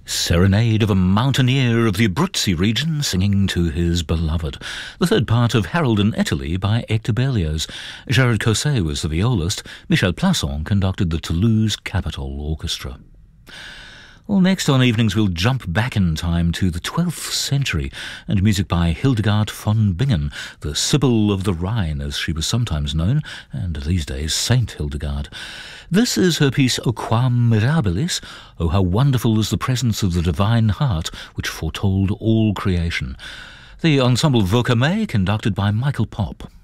Serenade of a mountaineer of the Abruzzi region singing to his beloved. The third part of Harold in Italy by Hector Berlioz. Gerard Cosset was the violist. Michel Plasson conducted the Toulouse Capitol Orchestra. Well, next on Evenings we'll jump back in time to the 12th century and music by Hildegard von Bingen, the Sibyl of the Rhine as she was sometimes known, and these days Saint Hildegard. This is her piece O Quam Mirabilis, Oh how wonderful is the presence of the divine heart which foretold all creation. The ensemble Voca Me, conducted by Michael Popp.